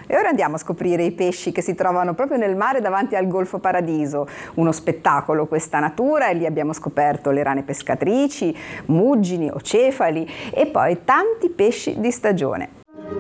E ora andiamo a scoprire i pesci che si trovano proprio nel mare davanti al Golfo Paradiso. Uno spettacolo questa natura, e lì abbiamo scoperto le rane pescatrici, muggini, ocefali e poi tanti pesci di stagione.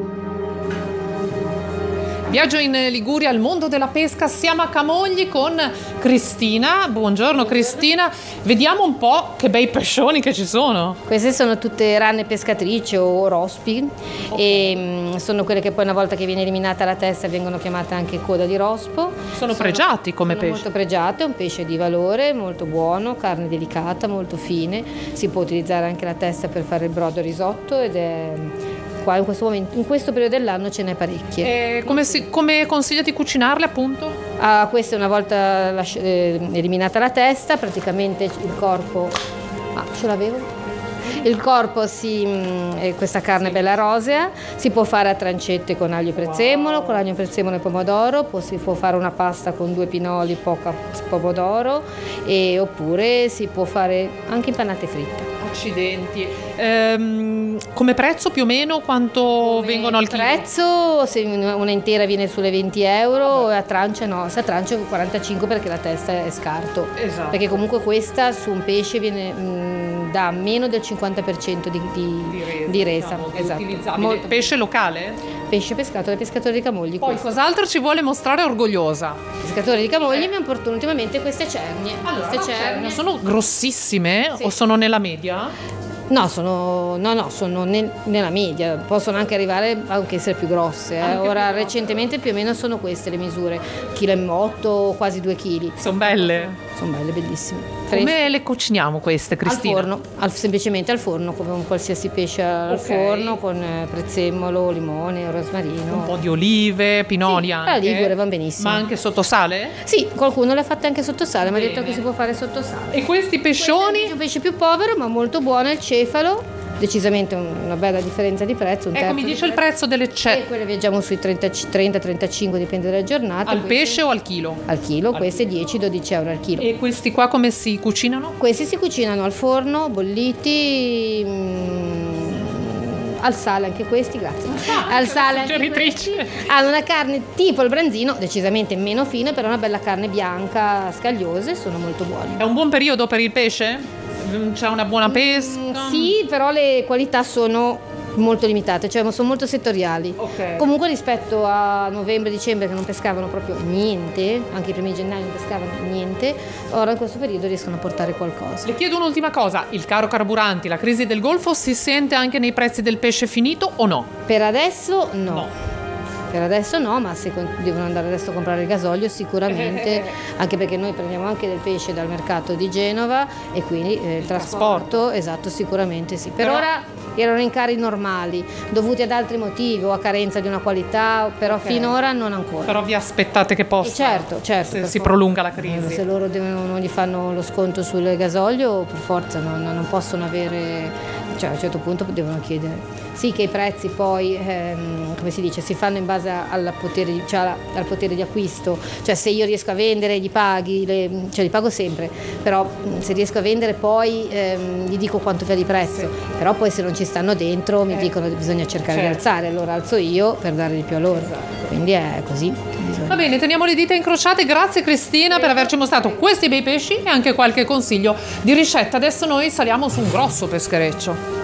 Viaggio in Liguria al mondo della pesca, siamo a Camogli con Cristina. Buongiorno Cristina, vediamo un po' che bei pescioni che ci sono. Queste sono tutte rane pescatrici o rospi, e sono quelle che poi una volta che viene eliminata la testa vengono chiamate anche coda di rospo. Sono pregiati come pesci. Molto pregiate, è un pesce di valore, molto buono, carne delicata, molto fine. Si può utilizzare anche la testa per fare il brodo risotto ed è... Qua in questo momento, in questo periodo dell'anno ce n'è parecchie. Come consiglia di cucinarle appunto? Queste una volta eliminata la testa, praticamente il corpo... ce l'avevo? Il corpo questa carne bella rosea, si può fare a trancette con aglio e prezzemolo, con aglio, prezzemolo e pomodoro, si può fare una pasta con 2 pinoli, poca pomodoro, oppure si può fare anche impanate fritte. Accidenti. Come prezzo più o meno quanto vengono al chilo? Il prezzo, se una intera viene sulle 20 euro, e a trancia no, se a trancia 45 perché la testa è scarto. Esatto. Perché comunque questa su un pesce viene da meno del 50% di resa. Diciamo, esatto. Utilizzabile. Pesce locale? Pesce pescato dai pescatori di Camogli. Poi cos'altro ci vuole mostrare orgogliosa? I pescatori di Camogli mi hanno portato ultimamente queste cernie. Allora, queste cernie sono grossissime, sì. O sono nella media? No, sono nella media, possono anche arrivare anche essere più grosse. Ora recentemente più o meno sono queste le misure, 1,8 kg, quasi 2 kg. Sono belle? Sono belle, bellissime. Come le cuciniamo queste, Cristina? Al forno, semplicemente al forno, come un qualsiasi pesce al forno, con prezzemolo, limone, rosmarino. Un po' di olive, pinoli sì, anche. La ligure van benissimo. Ma anche sotto sale? Sì, qualcuno le ha fatte anche sotto sale, mi ha detto che si può fare sotto sale. E questi pescioni? Questo è un pesce più povero, ma molto buono, è il cefalo. Decisamente una bella differenza di prezzo. Ecco, mi dice il prezzo delle e quelle viaggiamo sui 30-35, dipende dalle giornate. Al pesce o al chilo? Al chilo, queste 10-12 euro al chilo. E questi qua come si cucinano? Questi si cucinano al forno, bolliti, al sale anche questi, grazie. Al sale anche questi. Hanno una carne tipo il branzino, decisamente meno fine, però una bella carne bianca, scagliose, sono molto buoni. È un buon periodo per il pesce? C'è una buona pesca? Sì, però le qualità sono molto limitate, cioè sono molto settoriali. Okay. Comunque rispetto a novembre-dicembre che non pescavano proprio niente, anche i primi di gennaio non pescavano niente, ora in questo periodo riescono a portare qualcosa. Le chiedo un'ultima cosa, il caro carburanti, la crisi del Golfo si sente anche nei prezzi del pesce finito o no? Per adesso no. Per adesso no, ma se devono andare adesso a comprare il gasolio sicuramente, anche perché noi prendiamo anche del pesce dal mercato di Genova e quindi il trasporto, esatto, sicuramente sì. Per ora erano rincari normali, dovuti ad altri motivi o a carenza di una qualità, però finora non ancora. Però vi aspettate che possa? Certo. Se si prolunga la crisi. Se loro non gli fanno lo sconto sul gasolio, per forza non possono avere, cioè a un certo punto devono chiedere. Sì, che i prezzi poi, come si dice, si fanno in base al potere di acquisto, cioè se io riesco a vendere gli paghi, li pago sempre, però se riesco a vendere poi gli dico quanto fa di prezzo, però poi se non ci stanno dentro mi dicono che bisogna cercare di alzare, allora alzo io per dare di più a loro, quindi è così. Va bene, teniamo le dita incrociate, grazie Cristina per averci mostrato questi bei pesci e anche qualche consiglio di ricetta. Adesso noi saliamo su un grosso peschereccio.